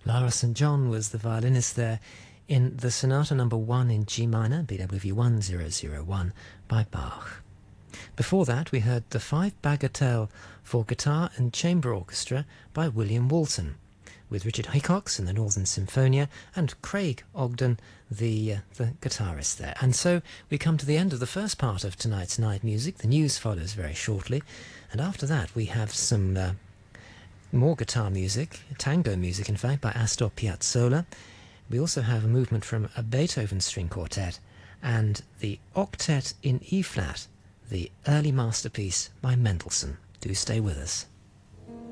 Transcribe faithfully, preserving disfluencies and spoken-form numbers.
Lara Saint John was the violinist there in the Sonata Number one in G minor, B W V one thousand one, by Bach. Before that, we heard the Five Bagatelle for guitar and chamber orchestra by William Walton, with Richard Hickox in the Northern Symphonia and Craig Ogden, the, uh, the guitarist there. And so we come to the end of the first part of tonight's Night Music. The news follows very shortly, and after that we have some uh, more guitar music, tango music in fact, by Astor Piazzolla. We also have a movement from a Beethoven string quartet and the Octet in E-flat, the early masterpiece by Mendelssohn. Do stay with us.